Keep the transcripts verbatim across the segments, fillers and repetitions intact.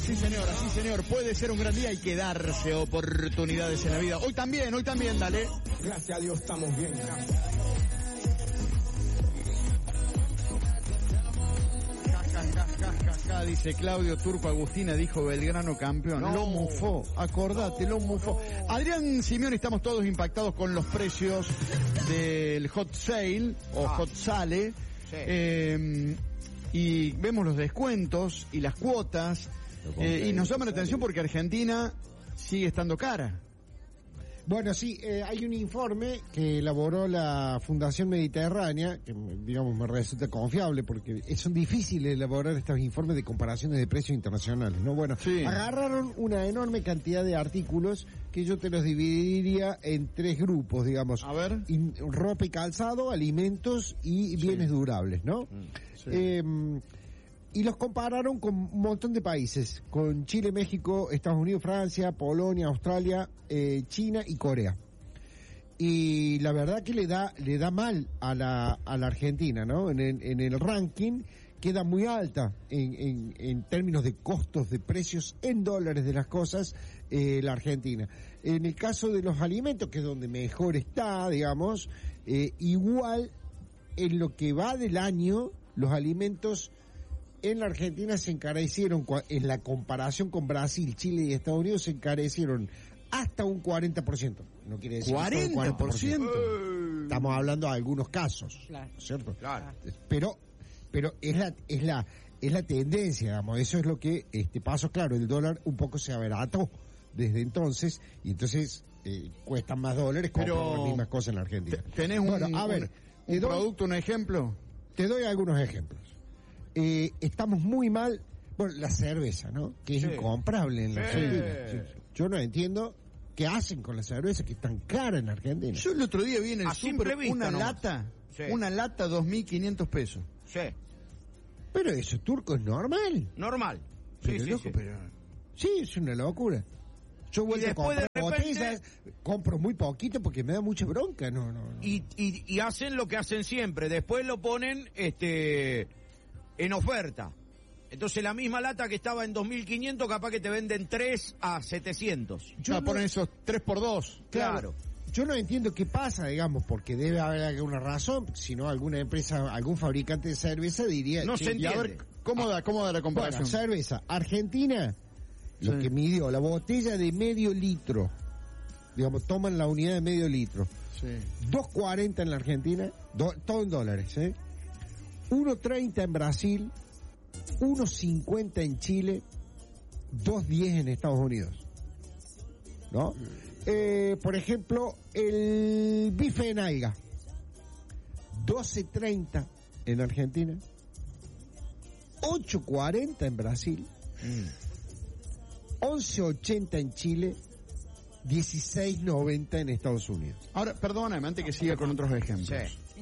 Sí, señora, sí, señor. Puede ser un gran día y que darse oportunidades en la vida. Hoy también, hoy también, dale. Gracias a Dios estamos bien. Acá dice Claudio Turco Agustina, dijo Belgrano campeón. No. Lo mufó, acordate, lo mufó. Adrián Simeón, estamos todos impactados con los precios del hot sale o Ah. hot sale. Sí. Eh, y vemos los descuentos y las cuotas. Eh, y nos llama la atención porque Argentina sigue estando cara. Bueno, sí, eh, hay un informe que elaboró la Fundación Mediterránea, que digamos me resulta confiable porque son difíciles elaborar estos informes de comparaciones de precios internacionales, ¿no? Bueno, Sí. agarraron una enorme cantidad de artículos que yo te los dividiría en tres grupos, digamos. A ver. In- ropa y calzado, alimentos y bienes durables, ¿no? Sí. Eh, y los compararon con un montón de países, con Chile, México, Estados Unidos, Francia, Polonia, Australia, eh, China y Corea. Y la verdad que le da le da mal a la a la Argentina, ¿no? En el, en el ranking queda muy alta en, en, en términos de costos, de precios en dólares de las cosas, eh, la Argentina. En el caso de los alimentos, que es donde mejor está, digamos, eh, igual en lo que va del año, los alimentos en la Argentina se encarecieron, cua- en la comparación con Brasil, Chile y Estados Unidos, se encarecieron hasta un cuarenta por ciento. No quiere decir que todo el cuarenta por ciento. Estamos hablando de algunos casos, Claro. ¿no es cierto? Claro. Pero, pero es la, es la, es la tendencia, digamos. Eso es lo que, este paso, claro, el dólar un poco se abarató desde entonces, y entonces, eh, cuestan más dólares, Pero- compran las mismas cosas en la Argentina. Te- ¿Tenés un, Bueno, a ver, un, te un doy- producto, un ejemplo? Te doy algunos ejemplos. Eh, estamos muy mal, bueno, la cerveza, ¿no? Que es Sí. incomparable en la Sí. Argentina. Yo no entiendo qué hacen con la cerveza que es tan cara en Argentina. Yo el otro día vi en el A simple súper vista una nomás. lata, Sí. una lata dos mil quinientos pesos. Sí. Pero eso, turco, es normal. Normal. Pero, Sí, sí, loco, sí. pero... Sí, es una locura. Yo vuelvo a después comprar de repente- botellas, compro muy poquito porque me da mucha bronca, no, no, no. Y, y, y hacen lo que hacen siempre. Después lo ponen este en oferta. Entonces la misma lata que estaba en dos mil quinientos capaz que te venden tres a setecientos. Yo Ya no- ponen esos tres por dos. Claro. Yo no entiendo qué pasa, digamos, porque debe haber alguna razón, si no alguna empresa, algún fabricante de cerveza diría... No che, se Y a ver, entiende. ¿cómo da, cómo da la Bueno, comparación? cerveza, Argentina, lo Sí. que midió, la botella de medio litro, digamos, toman la unidad de medio litro, Sí. dos cuarenta en la Argentina, do- todo en dólares, ¿eh? uno treinta en Brasil, uno cincuenta en Chile, dos diez en Estados Unidos, ¿no? Eh, por ejemplo, el bife en alga, doce treinta en Argentina, ocho cuarenta en Brasil, once ochenta en Chile, dieciséis noventa en Estados Unidos. Ahora, perdóname, antes que siga con otros ejemplos. Sí.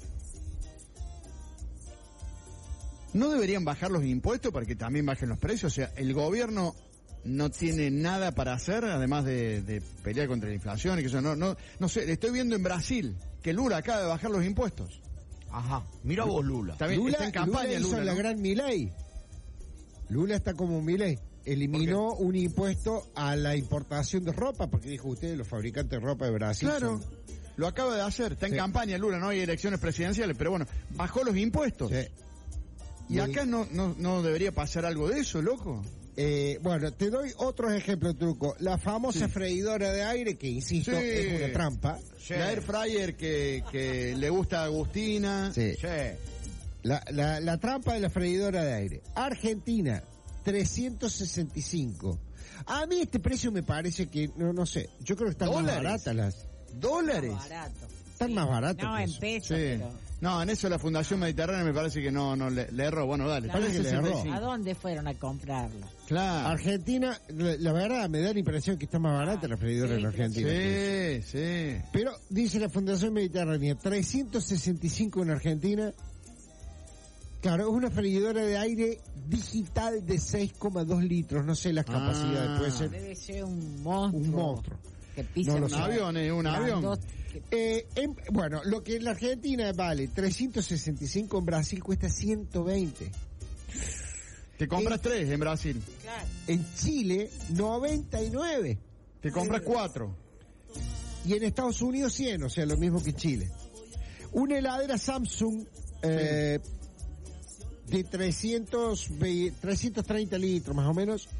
¿No deberían bajar los impuestos para que también bajen los precios? O sea, el gobierno no tiene nada para hacer, además de, de pelear contra la inflación y que eso. No, no, no sé, estoy viendo en Brasil que Lula acaba de bajar los impuestos. Ajá. Mira vos, Lula. Está bien, Lula, está en campaña Lula hizo Lula, la ¿no? gran Milei. Lula está como Milei. Eliminó un impuesto a la importación de ropa, porque dijo usted, los fabricantes de ropa de Brasil. Claro, son- lo acaba de hacer, está en Sí. campaña Lula, no hay elecciones presidenciales, pero bueno, bajó los impuestos. Sí. Y acá no, no, no debería pasar algo de eso, loco. Eh, bueno, te doy otros ejemplos, truco. La famosa Sí. freidora de aire, que insisto, Sí. es una trampa. Sí. La air fryer que, que le gusta a Agustina. Sí. Sí. La, la, la trampa de la freidora de aire. Argentina, trescientos sesenta y cinco. A mí este precio me parece que, no, no sé, yo creo que están más ¿Dólares? baratas las... ¿Dólares? Barato. Están más baratas No, que en eso. pesos, Sí. pero... No, en eso la Fundación Mediterránea me parece que no, no le, le erró. Bueno, dale. Claro. Parece que le erró. sesenta y cinco. ¿A dónde fueron a comprarlo? Claro. Argentina, la, la verdad, me da la impresión que está más barata la freidora Sí, en Argentina. Sí, sí. Pero, dice la Fundación Mediterránea, trescientos sesenta y cinco en Argentina. Claro, es una freidora de aire digital de seis coma dos litros. No sé las Ah. capacidades, puede ser Debe ser un monstruo. un monstruo. Que pisa No lo Un sé. avión, eh, un avión. grandote, que- Eh, en- bueno, lo que en la Argentina vale trescientos sesenta y cinco, en Brasil cuesta ciento veinte. Te compras en, tres en Brasil. Claro. En Chile, noventa y nueve. Te compras cuatro. Y en Estados Unidos, cien, o sea, lo mismo que Chile. Una heladera Samsung eh, de trescientos, trescientos treinta litros más o menos,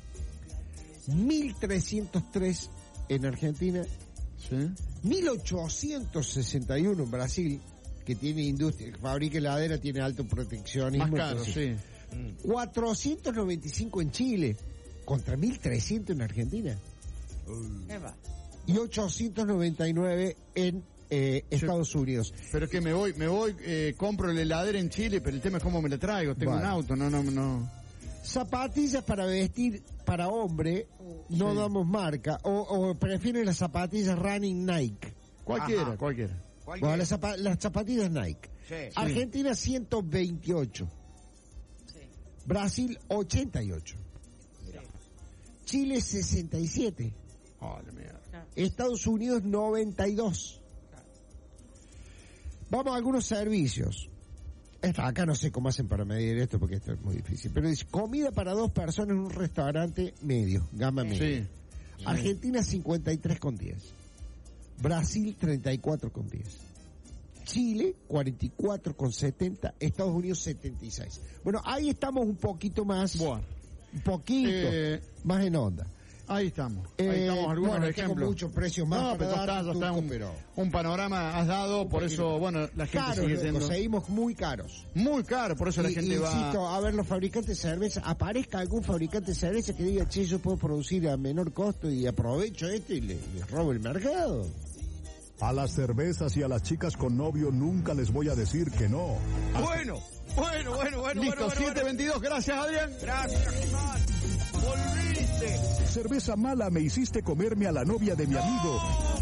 mil trescientos tres en Argentina, Sí. mil ochocientos sesenta y uno en Brasil, que tiene industria, que fabrica heladera, tiene alto proteccionismo. Más caro, entonces, sí. cuatrocientos noventa y cinco en Chile, contra mil trescientos en Argentina. ¿Qué va? Y ochocientos noventa y nueve en eh, Estados Unidos. Pero es que me voy, me voy, eh, compro la heladera en Chile, pero el tema es cómo me la traigo. Tengo Vale. un auto, no, no, no. Zapatillas para vestir para hombre, no Sí. damos marca, o, o prefieren las zapatillas Running Nike. Cualquiera, Ajá. cualquiera. Bueno, las, zapa- las zapatillas Nike. Sí. Argentina ciento veintiocho. Sí. Brasil ochenta y ocho. Chile sesenta y siete. Oh, la mierda. Estados Unidos noventa y dos. Vamos a algunos servicios. Esta, acá no sé cómo hacen para medir esto porque esto es muy difícil. Pero dice, comida para dos personas en un restaurante medio, gama media. Sí. Argentina cincuenta y tres con diez. Brasil treinta y cuatro con diez. Chile cuarenta y cuatro con setenta. Estados Unidos setenta y seis. Bueno, ahí estamos un poquito más, Bueno, un poquito Eh, más en onda. ahí estamos. Ahí Eh, estamos algunos bueno, tengo ejemplos. muchos precios más No, para pero dar, está, ya está Turco, un, pero un panorama has dado, por eso, bueno, la gente caros, sigue loco, siendo seguimos muy caros. muy caro, por eso la Y- gente va... insisto, a ver, los fabricantes de cerveza, aparezca algún fabricante de cerveza que diga, che, yo puedo producir a menor costo y aprovecho esto y le, le robo el mercado. A las cervezas y a las chicas con novio nunca les voy a decir que no. Bueno, bueno, bueno, bueno. Listo, bueno, siete bueno. veintidós, gracias Adrián. Gracias, Germán. Volviste. Cerveza mala, me hiciste comerme a la novia de mi amigo.